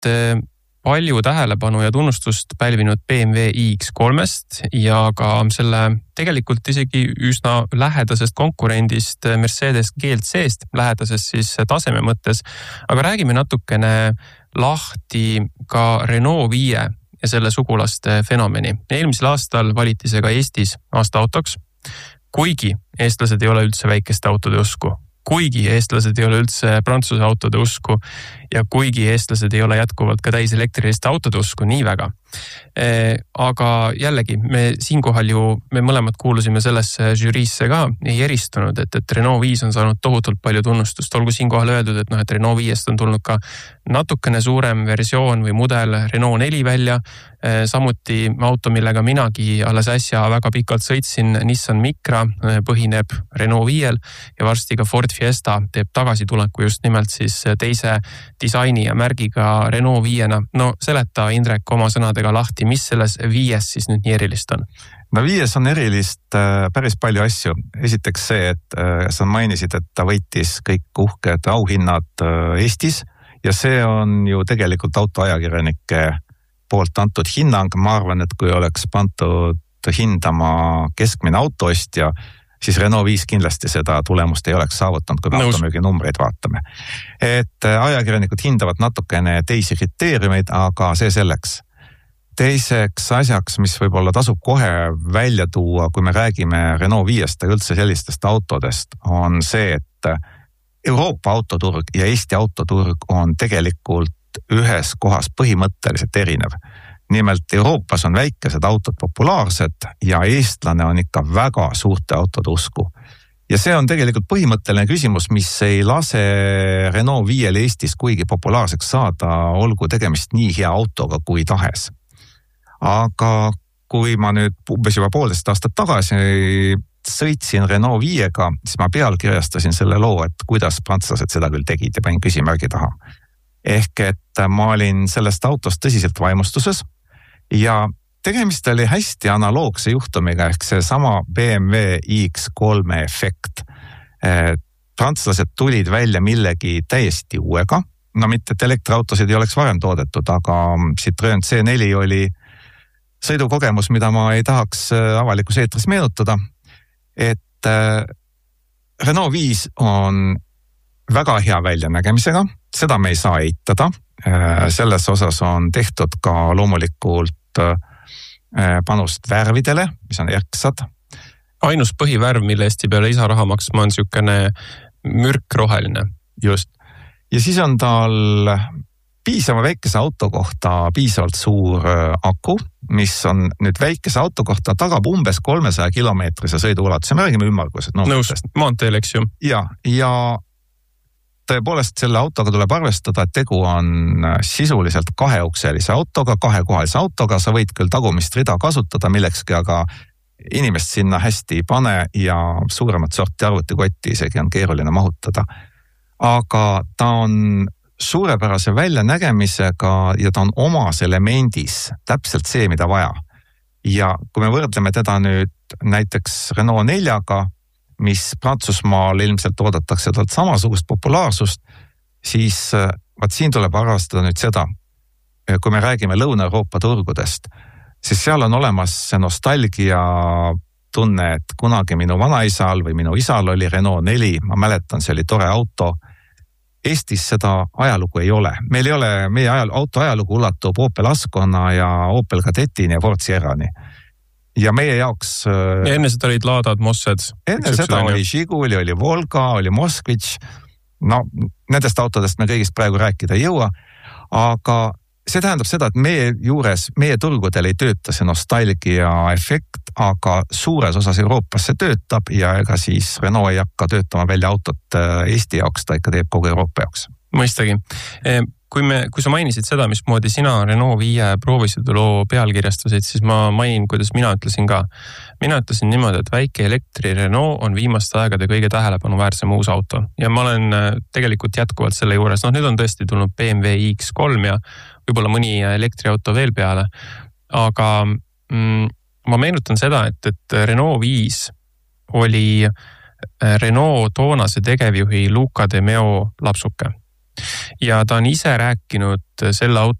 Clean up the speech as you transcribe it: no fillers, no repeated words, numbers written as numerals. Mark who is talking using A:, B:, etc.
A: palju tähelepanu ja tunnustust pälvinud BMW iX3-st ja ka selle tegelikult isegi üsna lähedasest konkurendist Mercedes GLC-st, lähedasest siis taseme mõttes. Aga räägime natukene lahti ka Renault 5 ja selle sugulaste fenomeni. Eelmisel aastal valiti see ka Eestis aasta autoks, kuigi eestlased ei ole üldse väikeste autode usku. Kuigi eestlased ei ole üldse Prantsuse autode usku ja kuigi eestlased ei ole jätkuvalt ka täiselektriliste autode usku nii väga. Aga jällegi, me mõlemad kuulusime sellesse žüriisse ka, ei eristunud, et Renault 5 on saanud tohutult palju tunnustust. Olgu siinkohal öeldud, et Renault 5-st on tulnud ka natukene suurem versioon või mudel Renault 4 välja. Samuti auto, millega minagi alles äsja väga pikalt sõitsin, Nissan Micra põhineb Renault 5-l ja varsti ka Ford Fiesta teeb tagasituleku just nimelt siis teise disaini ja märgiga Renault 5-na. No seleta, Indrek, oma sõnadega lahti, mis selles 5-s siis nüüd nii erilist on?
B: No 5-s on erilist päris palju asju. Esiteks see, et sa mainisid, et ta võitis kõik uhked auhinnad Eestis ja see on ju tegelikult autoajakirjanike poolt antud hinnang. Ma arvan, et kui oleks pandud hindama keskmine autoostja, siis Renault 5 kindlasti seda tulemust ei oleks saavutanud, kui me automüügi numbreid vaatame. Et ajakirjanikud hindavad natukene teisi kriteeriumeid, aga see selleks. Teiseks asjaks, mis võib-olla tasub kohe välja tuua, kui me räägime Renault 5-st ja üldse sellistest autodest, on see, et Euroopa autoturg ja Eesti autoturg on tegelikult ühes kohas põhimõtteliselt erinev. Nimelt Euroopas on väikesed autod populaarsed ja eestlane on ikka väga suurte autode usku. Ja see on tegelikult põhimõtteline küsimus, mis ei lase Renault 5 Eestis kuigi populaarseks saada, olgu tegemist nii hea autoga kui tahes. Aga kui ma nüüd umbes juba 1,5 aastat tagasi sõitsin Renault 5-ga, siis ma pealkirjastasin selle loo, et kuidas prantslased seda küll tegid ja panin küsimärgi taha. Ehk et ma olin sellest autost tõsiselt vaimustuses ja tegemist oli hästi analoogse juhtumiga ehk see sama BMW iX3 efekt. Prantslased tulid välja millegi täiesti uuega. No mitte, et elektriautosid ei oleks varem toodetud, aga Citroen C4 oli sõidukogemus, mida ma ei tahaks avalikus eetris meenutada. Et Renault 5 on väga hea väljanägemisega, seda me ei saa eitada. Selles osas on tehtud ka loomulikult panust värvidele, mis on järgsad.
A: Ainus põhivärv, mille Eesti peale lisaraha maksma on niisugune mürkroheline.
B: Just. Ja siis on tal piisava väikese auto kohta piisavalt suur aku, mis on nüüd väikese auto kohta tagab umbes 300 kilomeetrise sõiduulatuse. Me räägime ümmargused
A: numbritest. Maanteel, eks ju.
B: Ja tõepoolest selle autoga tuleb arvestada, et tegu on sisuliselt 2-ukselise autoga, 2-kohalise autoga. Sa võid küll tagumist rida kasutada millekski, aga inimest sinna hästi ei pane ja suuremat sorti arvutikotti isegi on keeruline mahutada. Aga ta on suurepärase väljanägemisega ja ta on omas elemendis täpselt see, mida vaja. Ja kui me võrdleme teda nüüd näiteks Renault 4-ga, mis Prantsusmaal ilmselt oodatakse talt samasugust populaarsust, siis siin tuleb arvestada nüüd seda, kui me räägime Lõuna-Euroopa turgudest, siis seal on olemas see nostalgia tunne, et kunagi minu vanaisal või minu isal oli Renault 4, ma mäletan, see oli tore auto. Eestis seda ajalugu ei ole. Meil ei ole, meie auto ajalugu ulatub Opel Ascona ja Opel Kadettini ja Ford Sierrani. Ja meie jaoks...
A: Ja enne seda olid Ladad, Mossed.
B: Enne seda oli Žiguli, oli Volga, oli Moskvitš. No, nendest autodest me kõigist praegu rääkida ei jõua, aga see tähendab seda, et meie juures, meie turgudel ei tööta see nostalgia efekt, aga suures osas Euroopas see töötab ja ega siis Renault ei hakka töötama välja autot Eesti jaoks, ta ikka teeb kogu Euroopa jaoks.
A: Mõistagi. Kui sa mainisid seda, mismoodi sina Renault 5 proovisõiduloo pealkirjastasid, siis ma mainin, kuidas mina ütlesin ka. Mina ütlesin niimoodi, et väike elektri Renault on viimaste aegade kõige tähelepanuväärsem uus auto. Ja ma olen tegelikult jätkuvalt selle juures. Nüüd on tõesti tulnud BMW iX3 ja võib-olla mõni elektriauto veel peale. Aga ma meenutan seda, et Renault 5 oli Renault toonase tegevjuhi Luca de Meo lapsuke. ja ta on ise rääkinud selle auto